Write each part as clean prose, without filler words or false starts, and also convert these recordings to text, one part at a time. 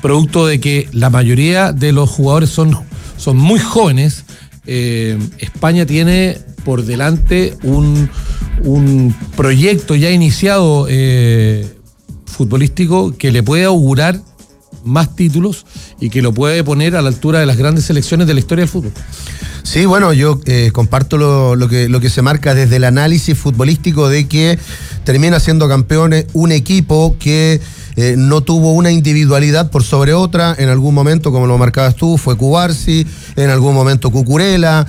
producto de que la mayoría de los jugadores son muy jóvenes. España tiene por delante un proyecto ya iniciado futbolístico que le puede augurar más títulos y que lo puede poner a la altura de las grandes selecciones de la historia del fútbol. Sí, bueno, yo comparto lo que se marca desde el análisis futbolístico de que termina siendo campeones un equipo que no tuvo una individualidad por sobre otra. En algún momento, como lo marcabas tú, fue Cubarsi, en algún momento Cucurella,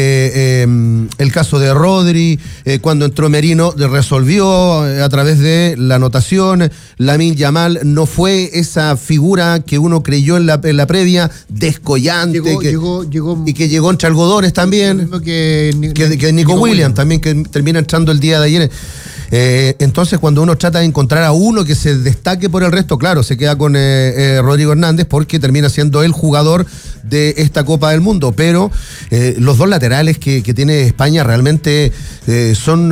el caso de Rodri, cuando entró Merino resolvió a través de la anotación. Lamine Yamal no fue esa figura que uno creyó en la previa, descollante, y que llegó entre algodones también, que Nico Williams también, que termina entrando el día de ayer. Entonces, cuando uno trata de encontrar a uno que se destaque por el resto, claro, se queda con Rodrigo Hernández, porque termina siendo el jugador de esta Copa del Mundo. Pero los dos laterales que tiene España realmente son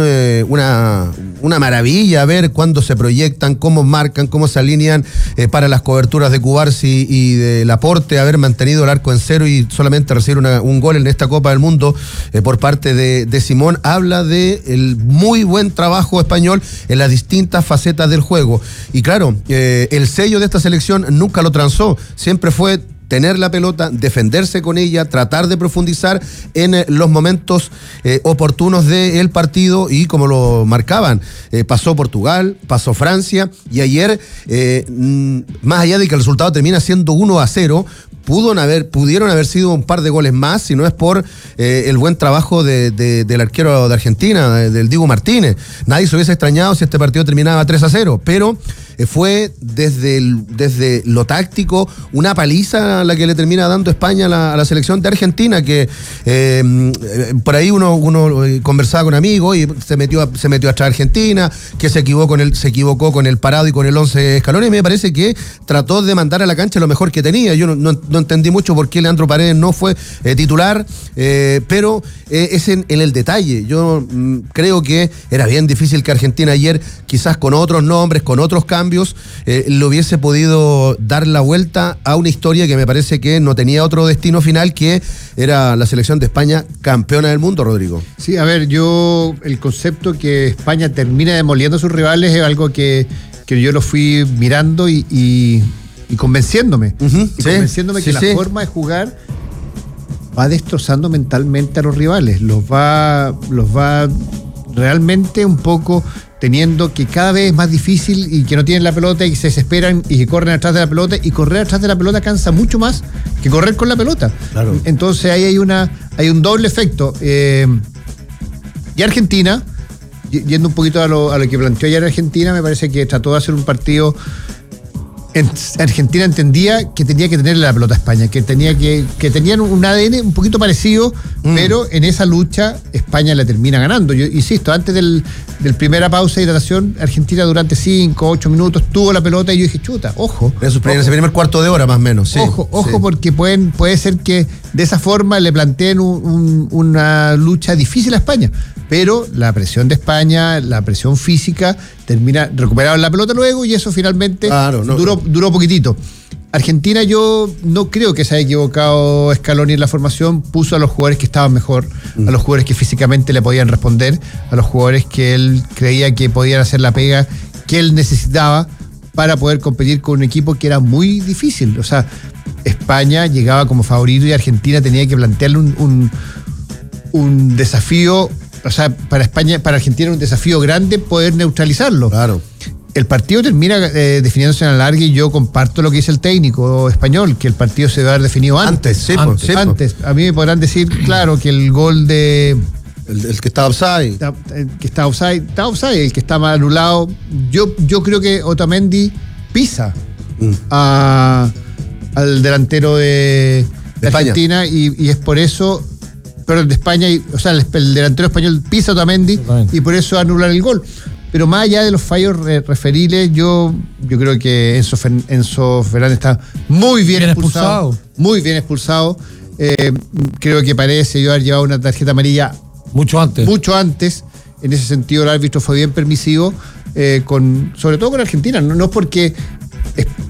una maravilla ver cuándo se proyectan, cómo marcan, cómo se alinean para las coberturas de Cubarsi y de Laporte. Haber mantenido el arco en cero y solamente recibir un gol en esta Copa del Mundo por parte de Simón, habla de el muy buen trabajo español en las distintas facetas del juego. Y claro, el sello de esta selección nunca lo transó, siempre fue tener la pelota, defenderse con ella, tratar de profundizar en los momentos oportunos del partido, y como lo marcaban, pasó Portugal, pasó Francia, y ayer, más allá de que el resultado termina siendo 1-0, pudieron haber sido un par de goles más, si no es por el buen trabajo del arquero de Argentina, del Dibu Martínez. Nadie se hubiese extrañado si este partido terminaba 3-0, pero fue desde lo táctico una paliza la que le termina dando España a la selección de Argentina, que por ahí uno conversaba con amigos y se metió atrás de Argentina, que se equivocó con el parado y con el 11 Scaloni, y me parece que trató de mandar a la cancha lo mejor que tenía. Yo no entendí mucho por qué Leandro Paredes no fue titular, pero es en el detalle. Yo creo que era bien difícil que Argentina ayer, quizás con otros nombres, con otros cambios, le hubiese podido dar la vuelta a una historia que me parece que no tenía otro destino final, que era la selección de España campeona del mundo, Rodrigo. Sí, a ver, el concepto que España termina demoliendo a sus rivales es algo que yo lo fui mirando y convenciéndome. Convenciéndome que la forma de jugar va destrozando mentalmente a los rivales, los va realmente un poco teniendo que cada vez es más difícil, y que no tienen la pelota y que se desesperan y que corren atrás de la pelota, y correr atrás de la pelota cansa mucho más que correr con la pelota. Claro. Entonces ahí hay un doble efecto. Y Argentina, yendo un poquito a lo que planteó ayer Argentina, me parece que trató de hacer un partido. Argentina entendía que tenía que tenerle la pelota a España, que tenían un ADN un poquito parecido, pero en esa lucha España le termina ganando. Yo insisto, antes del primera pausa de hidratación, Argentina durante 5 o 8 minutos tuvo la pelota, y yo dije, chuta, ojo. En ese primer cuarto de hora más o menos. Sí, ojo, porque puede ser que de esa forma le planteen una lucha difícil a España. Pero la presión de España, la presión física, recuperaron la pelota luego, y eso finalmente duró poquitito. Argentina, yo no creo que se haya equivocado Scaloni en la formación. Puso a los jugadores que estaban mejor, a los jugadores que físicamente le podían responder, a los jugadores que él creía que podían hacer la pega que él necesitaba para poder competir con un equipo que era muy difícil. O sea, España llegaba como favorito y Argentina tenía que plantearle un desafío. O sea, para Argentina era un desafío grande poder neutralizarlo. Claro. El partido termina definiéndose en la larga, y yo comparto lo que dice el técnico español, que el partido se debe haber definido antes. Antes. A mí me podrán decir, claro, que el gol de... El que está offside. Está offside, el que está mal anulado. Yo creo que Otamendi pisa al delantero de Argentina, y es por eso... Pero de España, o sea, el delantero español pisa a Otamendi, y por eso anulan el gol. Pero más allá de los fallos referiles, yo creo que Enzo Fernández está muy bien expulsado. Muy bien expulsado. Creo que Paredes debió haber llevado una tarjeta amarilla mucho antes. En ese sentido, el árbitro fue bien permisivo, sobre todo con Argentina. No es porque